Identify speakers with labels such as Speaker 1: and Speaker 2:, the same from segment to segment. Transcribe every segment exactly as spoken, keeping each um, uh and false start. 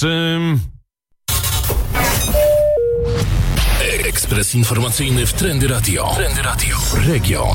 Speaker 1: Czym?
Speaker 2: Ekspres informacyjny w Trendy Radio. Trendy Radio. Region.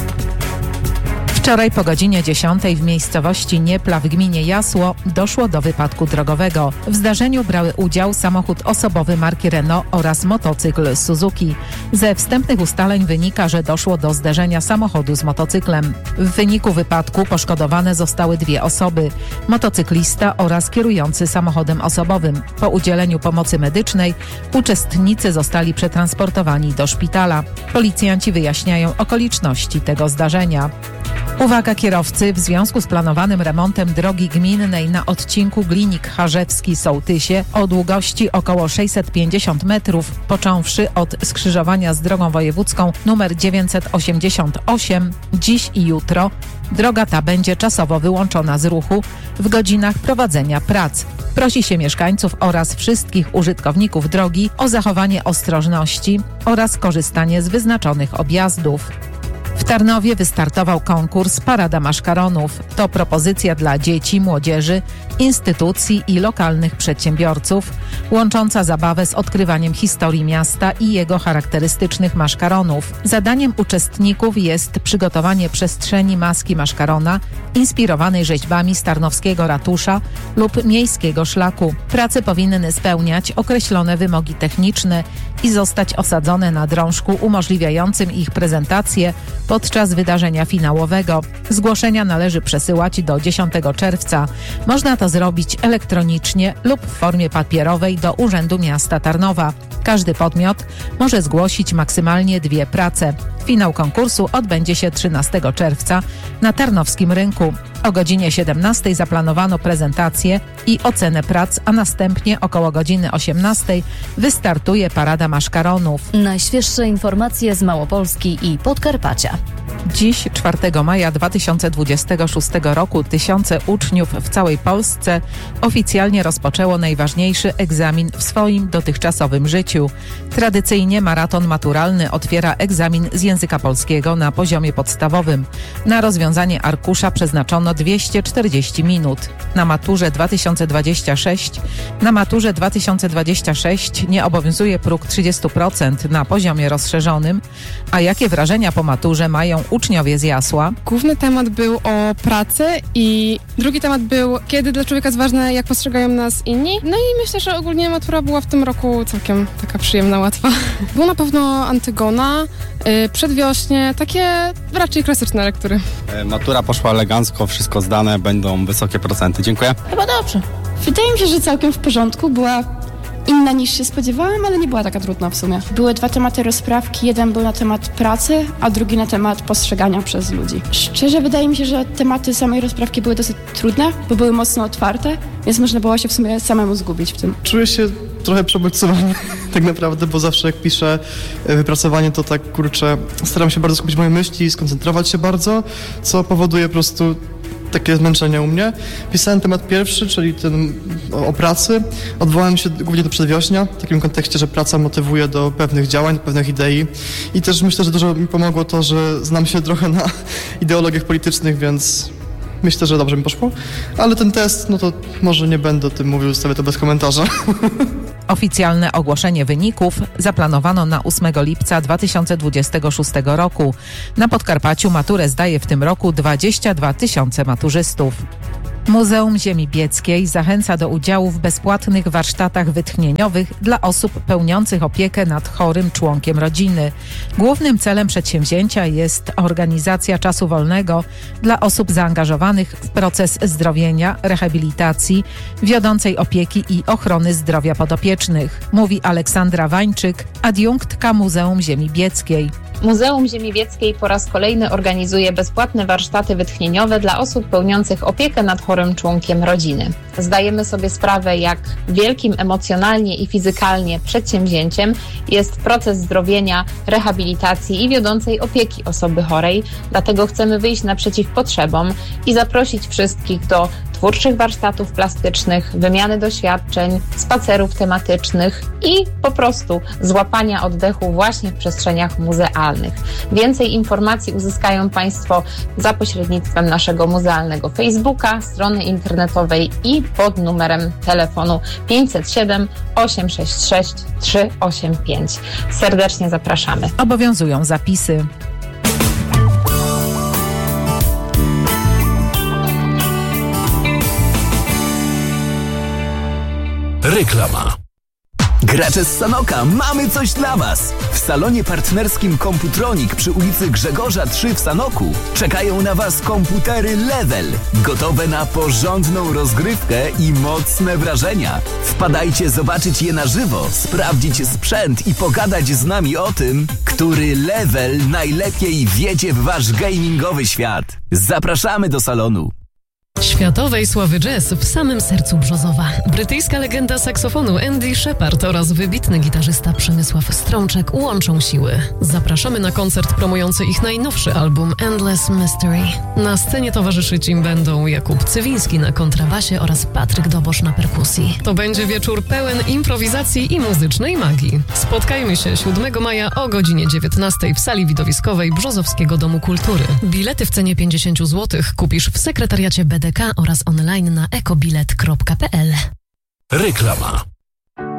Speaker 3: Wczoraj po godzinie dziesiątej w miejscowości Niepla w gminie Jasło doszło do wypadku drogowego. W zdarzeniu brały udział samochód osobowy marki Renault oraz motocykl Suzuki. Ze wstępnych ustaleń wynika, że doszło do zderzenia samochodu z motocyklem. W wyniku wypadku poszkodowane zostały dwie osoby: motocyklista oraz kierujący samochodem osobowym. Po udzieleniu pomocy medycznej uczestnicy zostali przetransportowani do szpitala. Policjanci wyjaśniają okoliczności tego zdarzenia. Uwaga kierowcy, w związku z planowanym remontem drogi gminnej na odcinku Glinik-Harzewski-Sołtysie o długości około sześćset pięćdziesiąt metrów, począwszy od skrzyżowania z drogą wojewódzką nr dziewięćset osiemdziesiąt osiem, dziś i jutro droga ta będzie czasowo wyłączona z ruchu w godzinach prowadzenia prac. Prosi się mieszkańców oraz wszystkich użytkowników drogi o zachowanie ostrożności oraz korzystanie z wyznaczonych objazdów. W Tarnowie wystartował konkurs Parada Maszkaronów. To propozycja dla dzieci, młodzieży, instytucji i lokalnych przedsiębiorców, łącząca zabawę z odkrywaniem historii miasta i jego charakterystycznych maszkaronów. Zadaniem uczestników jest przygotowanie przestrzeni maski maszkarona, inspirowanej rzeźbami z tarnowskiego ratusza lub miejskiego szlaku. Prace powinny spełniać określone wymogi techniczne i zostać osadzone na drążku umożliwiającym ich prezentację podczas wydarzenia finałowego. Zgłoszenia należy przesyłać do dziesiątego czerwca. Można to zrobić elektronicznie lub w formie papierowej do Urzędu Miasta Tarnowa. Każdy podmiot może zgłosić maksymalnie dwie prace. Finał konkursu odbędzie się trzynastego czerwca na Tarnowskim Rynku. O godzinie siedemnastej zaplanowano prezentację i ocenę prac, a następnie około godziny osiemnastej wystartuje Parada Maszkaronów.
Speaker 4: Najświeższe informacje z Małopolski i Podkarpacia.
Speaker 3: Dziś, czwartego maja dwa tysiące dwudziestego szóstego roku, tysiące uczniów w całej Polsce oficjalnie rozpoczęło najważniejszy egzamin w swoim dotychczasowym życiu. Tradycyjnie maraton maturalny otwiera egzamin z języka polskiego na poziomie podstawowym. Na rozwiązanie arkusza przeznaczono dwieście czterdzieści minut. Na maturze dwa tysiące dwudziestym szóstym na maturze dwa tysiące dwudziestym szóstym nie obowiązuje próg trzydzieści procent na poziomie rozszerzonym. A jakie wrażenia po maturze mają uczniowie z Jasła?
Speaker 5: Główny temat był o pracy i drugi temat był, kiedy dla człowieka jest ważne, jak postrzegają nas inni. No i myślę, że ogólnie matura była w tym roku całkiem taka przyjemna, łatwa. Było na pewno Antygona, yy, Przedwiośnie, takie raczej klasyczne lektury.
Speaker 6: Matura poszła elegancko, wszystko zdane, będą wysokie procenty. Dziękuję.
Speaker 7: Chyba dobrze. Wydaje mi się, że całkiem w porządku. Była inna niż się spodziewałam, ale nie była taka trudna w sumie. Były dwa tematy rozprawki. Jeden był na temat pracy, a drugi na temat postrzegania przez ludzi. Szczerze wydaje mi się, że tematy samej rozprawki były dosyć trudne, bo były mocno otwarte, więc można było się w sumie samemu zgubić w tym.
Speaker 8: Czuję się trochę przebodźcowany tak naprawdę, bo zawsze jak piszę wypracowanie, to tak kurczę, staram się bardzo skupić moje myśli i skoncentrować się bardzo, co powoduje po prostu takie zmęczenie u mnie. Pisałem temat pierwszy, czyli ten o, o pracy. Odwołałem się głównie do Przedwiośnia, w takim kontekście, że praca motywuje do pewnych działań, do pewnych idei. I też myślę, że dużo mi pomogło to, że znam się trochę na ideologiach politycznych, więc myślę, że dobrze mi poszło. Ale ten test, no to może nie będę o tym mówił, zostawię to bez komentarza.
Speaker 3: Oficjalne ogłoszenie wyników zaplanowano na ósmego lipca dwa tysiące dwudziestego szóstego roku. Na Podkarpaciu maturę zdaje w tym roku dwadzieścia dwa tysiące maturzystów. Muzeum Ziemi Bieckiej zachęca do udziału w bezpłatnych warsztatach wytchnieniowych dla osób pełniących opiekę nad chorym członkiem rodziny. Głównym celem przedsięwzięcia jest organizacja czasu wolnego dla osób zaangażowanych w proces zdrowienia, rehabilitacji, wiodącej opieki i ochrony zdrowia podopiecznych, mówi Aleksandra Wańczyk, adiunktka Muzeum Ziemi Bieckiej.
Speaker 9: Muzeum Ziemi Bieckiej po raz kolejny organizuje bezpłatne warsztaty wytchnieniowe dla osób pełniących opiekę nad chorym członkiem rodziny. Zdajemy sobie sprawę, jak wielkim emocjonalnie i fizykalnie przedsięwzięciem jest proces zdrowienia, rehabilitacji i wiodącej opieki osoby chorej, dlatego chcemy wyjść naprzeciw potrzebom i zaprosić wszystkich do twórczych warsztatów plastycznych, wymiany doświadczeń, spacerów tematycznych i po prostu złapania oddechu właśnie w przestrzeniach muzealnych. Więcej informacji uzyskają Państwo za pośrednictwem naszego muzealnego Facebooka, strony internetowej i pod numerem telefonu pięćset siedem, osiemset sześćdziesiąt sześć, trzysta osiemdziesiąt pięć. Serdecznie zapraszamy.
Speaker 3: Obowiązują zapisy.
Speaker 2: Reklama.
Speaker 1: Gracze z Sanoka, mamy coś dla Was! W salonie partnerskim Komputronik przy ulicy Grzegorza trzy w Sanoku czekają na Was komputery Level, gotowe na porządną rozgrywkę i mocne wrażenia. Wpadajcie zobaczyć je na żywo, sprawdzić sprzęt i pogadać z nami o tym, który Level najlepiej wiedzie w Wasz gamingowy świat. Zapraszamy do salonu!
Speaker 10: Światowej sławy jazz w samym sercu Brzozowa. Brytyjska legenda saksofonu Andy Shepard oraz wybitny gitarzysta Przemysław Strączek łączą siły. Zapraszamy na koncert promujący ich najnowszy album Endless Mystery. Na scenie towarzyszyć im będą Jakub Cywiński na kontrabasie oraz Patryk Dobosz na perkusji. To będzie wieczór pełen improwizacji i muzycznej magii. Spotkajmy się siódmego maja o godzinie dziewiętnastej w sali widowiskowej Brzozowskiego Domu Kultury. Bilety w cenie pięćdziesiąt złotych kupisz w sekretariacie B D K oraz online na ekobilet kropka p l.
Speaker 2: Reklama.